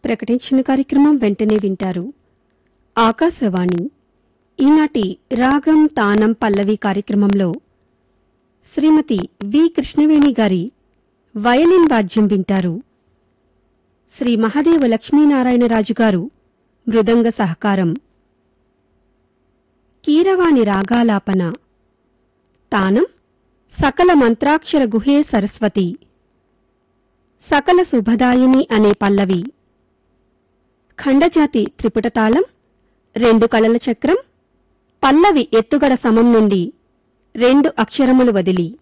ప్రకటించిన కార్యక్రమం వెంటనే వింటారు. ఆకాశవాణి ఈనాటి రాగం తానం పల్లవి కార్యక్రమంలో శ్రీమతి వి కృష్ణవేణి గారి వయలిన్ వాద్యం వింటారు. శ్రీ మహదేవ లక్ష్మీనారాయణరాజు గారు మృదంగ సహకారం. కీరవాణి రాగాలాపన. తానం సకల మంత్రాక్షర గుహే సరస్వతి. సకల శుభదాయిని అనే పల్లవి. ఖండజాతి త్రిపుటతాళం, 2 కళల చక్రం, పల్లవి ఎత్తుగడ సమం నుండి 2 అక్షరములు వదిలి.